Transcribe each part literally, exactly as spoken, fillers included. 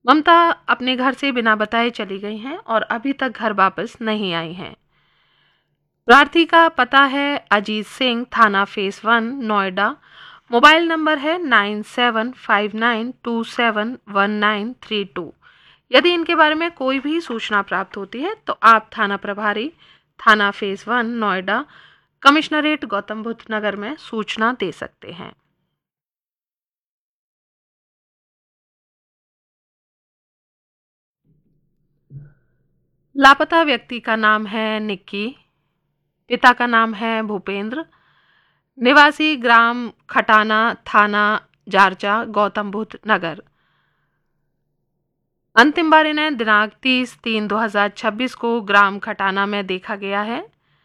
ममता अपने घर से बिना बताए चली गई हैं और अभी तक घर वापस नहीं आई हैं। प्रार्थी का पता है अजीत सिंह, थाना phase one, Noida. Mobile number है nine seven five nine to seven one nine three to. यदि इनके बारे में कोई भी सूचना प्राप्त होती है तो आप थाना प्रभारी, थाना phase one, Noida, commissionerate Gautam Buddha नगर में सूचना दे सकते हैं। लापता व्यक्ति का नाम है निक्की, पिता का नाम है भूपेंद्र, निवासी ग्राम खटाना, थाना जारचा, गौतम बुद्ध नगर। अंतिम बार इन्हें दिनांक तीस तीन दो हजार छब्बीस को ग्राम खटाना में देखा गया है।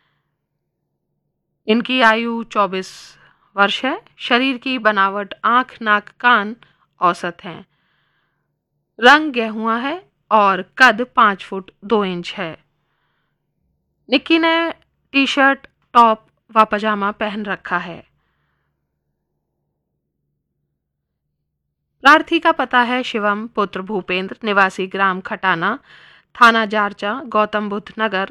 इनकी आयु चौबीस वर्ष है। शरीर की बनावट आंख, नाक, कान औसत हैं। रंग गेहुआ है और कद पाँच फुट दो इंच है। निक्की ने टी शर्ट, टॉप व पजामा पहन रखा है। प्रार्थी का पता है शिवम पुत्र भूपेंद्र, निवासी ग्राम खटाना, थाना जारचा, गौतम बुद्ध नगर।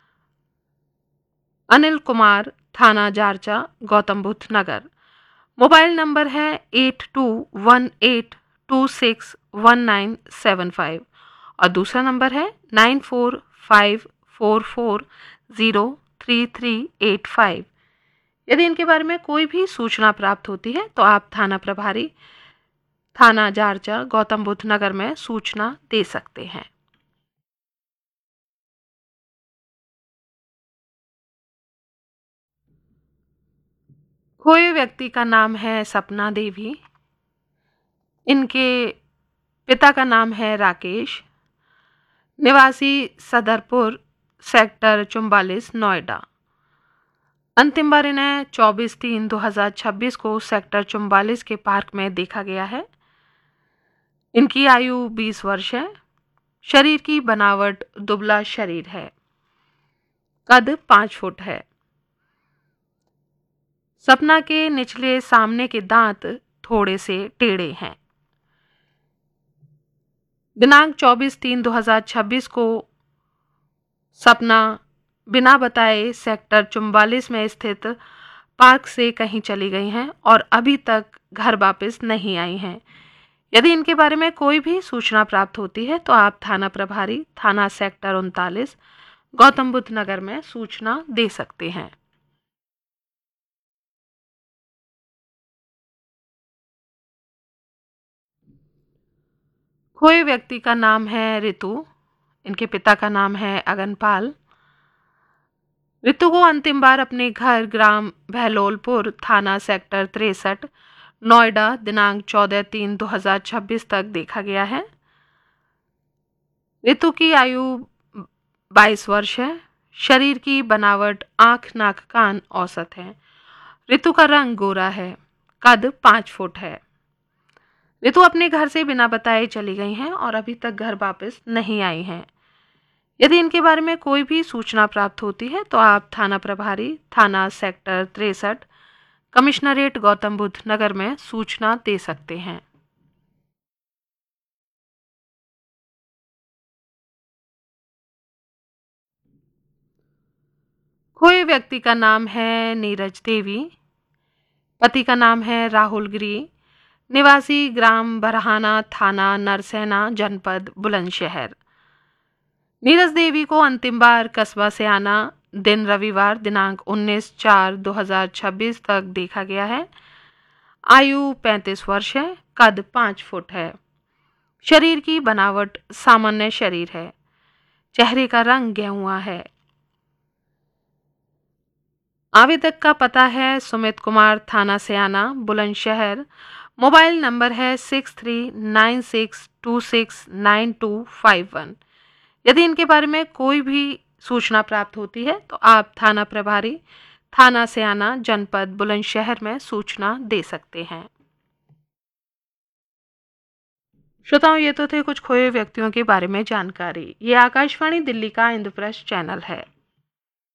अनिल कुमार, थाना जारचा, गौतम बुद्ध नगर। मोबाइल नंबर है eight to one eight to six one nine seven five और दूसरा नंबर है nine four five four four zero three three eight five. यदि इनके बारे में कोई भी सूचना प्राप्त होती है तो आप थाना प्रभारी, थाना जारचा, गौतम बुद्ध नगर में सूचना दे सकते हैं। खोए व्यक्ति का नाम है सपना देवी। इनके पिता का नाम है राकेश, निवासी सदरपुर, सेक्टर चौवालीस, नोएडा। अंतिम बार इन्हें चौबीस तीन दो हजार छब्बीस को सेक्टर चौवालीस के पार्क में देखा गया है। इनकी आयु बीस वर्ष है। शरीर की बनावट दुबला शरीर है। कद पाँच फुट है। सपना के निचले सामने के दांत थोड़े से टेढ़े हैं। दिनांक चौबीस तीन दो हजार छब्बीस को सपना बिना बताए सेक्टर चौवालीस में स्थित पार्क से कहीं चली गई हैं और अभी तक घर वापस नहीं आई हैं। यदि इनके बारे में कोई भी सूचना प्राप्त होती है तो आप थाना प्रभारी, थाना सेक्टर उनतालीस, गौतम बुद्ध नगर में सूचना दे सकते हैं। खोए व्यक्ति का नाम है ऋतु। इनके पिता का नाम है अगनपाल। ऋतु को अंतिम बार अपने घर ग्राम बहलोलपुर, थाना सेक्टर तिरसठ, नोएडा दिनांक चौदह तीन दो हजार छब्बीस तक देखा गया है। ऋतु की आयु बाईस वर्ष है। शरीर की बनावट आंख, नाक, कान औसत है। ऋतु का रंग गोरा है। कद पाँच फुट है। ऋतु अपने घर से बिना बताए चली गई हैं और अभी तक घर वापस नहीं आई हैं। यदि इनके बारे में कोई भी सूचना प्राप्त होती है तो आप थाना प्रभारी, थाना सेक्टर तिरसठ, कमिश्नरेट गौतम बुद्ध नगर में सूचना दे सकते हैं। खोए व्यक्ति का नाम है नीरज देवी। पति का नाम है राहुल गिरी, निवासी ग्राम बरहाना, थाना नरसेना, जनपद बुलंदशहर। नीरज देवी को अंतिम बार कस्बा से आना दिन रविवार दिनांक उन्नीस चार दो हजार छब्बीस तक देखा गया है। आयु पैंतीस वर्ष है। कद पाँच फुट है। शरीर की बनावट सामान्य शरीर है। चेहरे का रंग गेहुआ है। आवेदक का पता है सुमित कुमार, थाना से आना, बुलंदशहर। मोबाइल नंबर है six three nine six to six nine to five one. यदि इनके बारे में कोई भी सूचना प्राप्त होती है तो आप थाना प्रभारी, थाना से आना, जनपद बुलंदशहर में सूचना दे सकते हैं। श्रोताओं, ये तो थे कुछ खोए व्यक्तियों के बारे में जानकारी। ये आकाशवाणी दिल्ली का इंद्रप्रस्थ चैनल है।